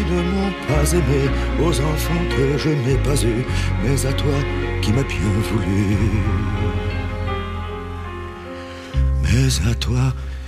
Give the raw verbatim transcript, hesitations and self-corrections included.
qui ne m'ont pas aimé, aux enfants que je n'ai pas eus, mais à toi qui m'as bien voulu. Mais à toi